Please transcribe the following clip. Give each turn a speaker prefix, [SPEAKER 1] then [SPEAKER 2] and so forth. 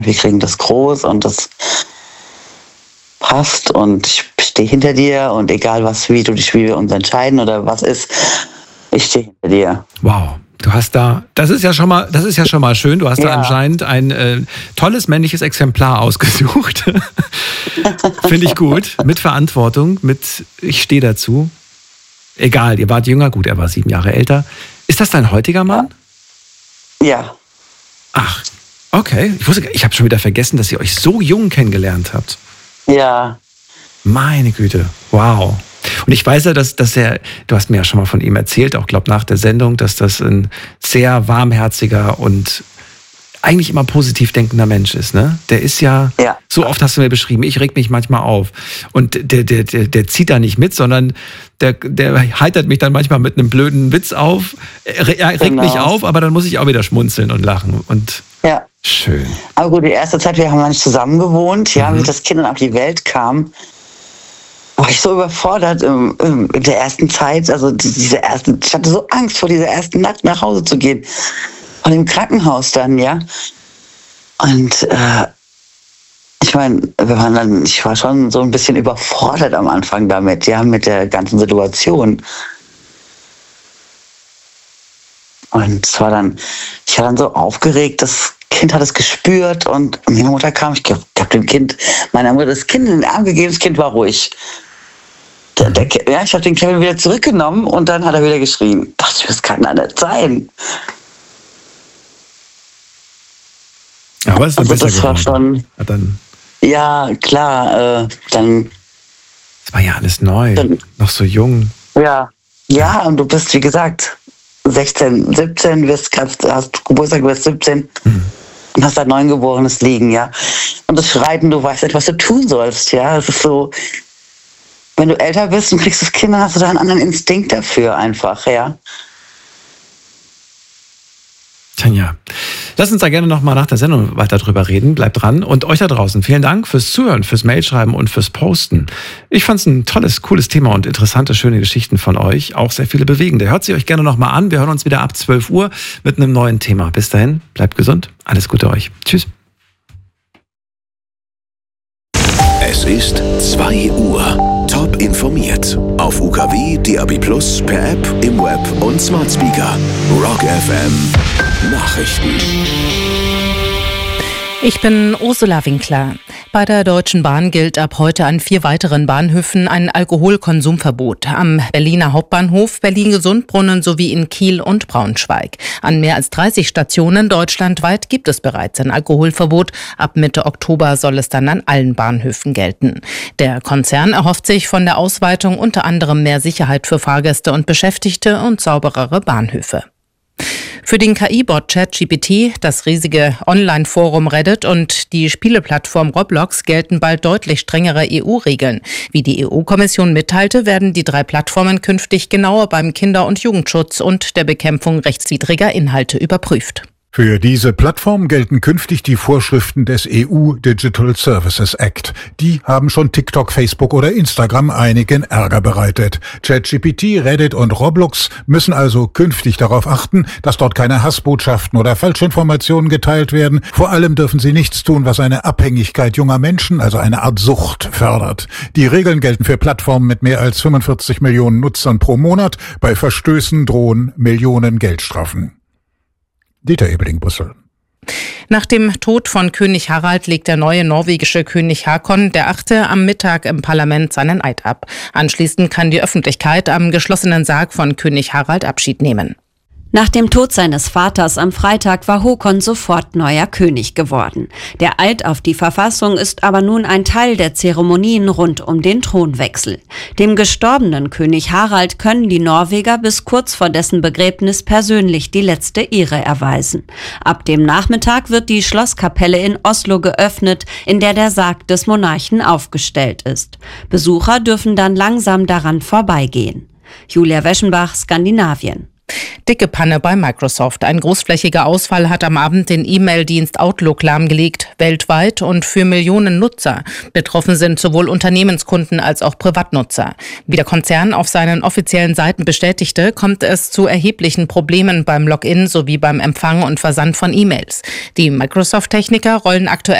[SPEAKER 1] Wir kriegen das groß und das passt und ich stehe hinter dir und egal wie wir uns entscheiden oder was ist, ich stehe hinter dir.
[SPEAKER 2] Wow. Du hast das ist ja schon mal schön. Du hast da anscheinend ein tolles männliches Exemplar ausgesucht. Finde ich gut. Mit Verantwortung, ich stehe dazu. Egal, ihr wart jünger, gut, er war 7 Jahre älter. Ist das dein heutiger Mann?
[SPEAKER 1] Ja.
[SPEAKER 2] Ach, okay. Ich habe schon wieder vergessen, dass ihr euch so jung kennengelernt habt.
[SPEAKER 1] Ja.
[SPEAKER 2] Meine Güte, wow. Und ich weiß ja, du hast mir ja schon mal von ihm erzählt, auch glaube nach der Sendung, dass das ein sehr warmherziger und eigentlich immer positiv denkender Mensch ist, ne? Der ist ja, so oft hast du mir beschrieben, ich reg mich manchmal auf. Und der zieht da nicht mit, sondern der heitert mich dann manchmal mit einem blöden Witz auf. Er regt mich auf, aber dann muss ich auch wieder schmunzeln und lachen. Und schön.
[SPEAKER 1] Aber gut, die erste Zeit, wir haben nicht zusammen gewohnt, wie das Kind dann auf die Welt kam, war ich so überfordert in der ersten Zeit, also ich hatte so Angst vor dieser ersten Nacht nach Hause zu gehen. Von dem Krankenhaus dann, Und ich meine, ich war schon so ein bisschen überfordert am Anfang damit, mit der ganzen Situation. Und ich war dann so aufgeregt, das Kind hat es gespürt und meine Mutter kam, ich habe dem Kind, meiner Mutter das Kind in den Arm gegeben, das Kind war ruhig. Ich habe den Kevin wieder zurückgenommen und dann hat er wieder geschrien. Dachte ich, das kann doch nicht sein.
[SPEAKER 2] Aber es ist besser
[SPEAKER 1] das
[SPEAKER 2] geworden.
[SPEAKER 1] War schon. Ja, klar. Dann.
[SPEAKER 2] Das war ja alles neu. Noch so jung.
[SPEAKER 1] Ja, und du bist, wie gesagt, 16, 17, hast Geburtstag, du bist 17 und hast ein Neugeborenes liegen, Und das Schreiten, du weißt nicht, was du tun sollst, Es ist so, wenn du älter bist und kriegst das Kind, dann hast du da einen anderen Instinkt dafür einfach,
[SPEAKER 2] Tanja, lass uns da gerne nochmal nach der Sendung weiter drüber reden. Bleibt dran. Und euch da draußen, vielen Dank fürs Zuhören, fürs Mailschreiben und fürs Posten. Ich fand es ein tolles, cooles Thema und interessante, schöne Geschichten von euch. Auch sehr viele bewegende. Hört sie euch gerne nochmal an. Wir hören uns wieder ab 12 Uhr mit einem neuen Thema. Bis dahin, bleibt gesund. Alles Gute euch. Tschüss.
[SPEAKER 3] Es ist 2 Uhr. Top informiert. Auf UKW, DAB+, per App, im Web und Smart Speaker. Rock FM. Nachrichten.
[SPEAKER 4] Ich bin Ursula Winkler. Bei der Deutschen Bahn gilt ab heute an 4 weiteren Bahnhöfen ein Alkoholkonsumverbot. Am Berliner Hauptbahnhof, Berlin-Gesundbrunnen sowie in Kiel und Braunschweig. An mehr als 30 Stationen deutschlandweit gibt es bereits ein Alkoholverbot. Ab Mitte Oktober soll es dann an allen Bahnhöfen gelten. Der Konzern erhofft sich von der Ausweitung unter anderem mehr Sicherheit für Fahrgäste und Beschäftigte und sauberere Bahnhöfe. Für den KI-Bot ChatGPT, das riesige Online-Forum Reddit und die Spieleplattform Roblox gelten bald deutlich strengere EU-Regeln. Wie die EU-Kommission mitteilte, werden die 3 Plattformen künftig genauer beim Kinder- und Jugendschutz und der Bekämpfung rechtswidriger Inhalte überprüft.
[SPEAKER 5] Für diese Plattform gelten künftig die Vorschriften des EU Digital Services Act. Die haben schon TikTok, Facebook oder Instagram einigen Ärger bereitet. ChatGPT, Reddit und Roblox müssen also künftig darauf achten, dass dort keine Hassbotschaften oder Falschinformationen geteilt werden. Vor allem dürfen sie nichts tun, was eine Abhängigkeit junger Menschen, also eine Art Sucht, fördert. Die Regeln gelten für Plattformen mit mehr als 45 Millionen Nutzern pro Monat. Bei Verstößen drohen Millionen Geldstrafen. Dieter Ebeling, Brüssel.
[SPEAKER 4] Nach dem Tod von König Harald legt der neue norwegische König Håkon der 8. am Mittag im Parlament seinen Eid ab. Anschließend kann die Öffentlichkeit am geschlossenen Sarg von König Harald Abschied nehmen.
[SPEAKER 6] Nach dem Tod seines Vaters am Freitag war Håkon sofort neuer König geworden. Der Eid auf die Verfassung ist aber nun ein Teil der Zeremonien rund um den Thronwechsel. Dem gestorbenen König Harald können die Norweger bis kurz vor dessen Begräbnis persönlich die letzte Ehre erweisen. Ab dem Nachmittag wird die Schlosskapelle in Oslo geöffnet, in der der Sarg des Monarchen aufgestellt ist. Besucher dürfen dann langsam daran vorbeigehen. Julia Weschenbach, Skandinavien.
[SPEAKER 4] Dicke Panne bei Microsoft. Ein großflächiger Ausfall hat am Abend den E-Mail-Dienst Outlook lahmgelegt, weltweit und für Millionen Nutzer. Betroffen sind sowohl Unternehmenskunden als auch Privatnutzer. Wie der Konzern auf seinen offiziellen Seiten bestätigte, kommt es zu erheblichen Problemen beim Login sowie beim Empfang und Versand von E-Mails. Die Microsoft-Techniker rollen aktuell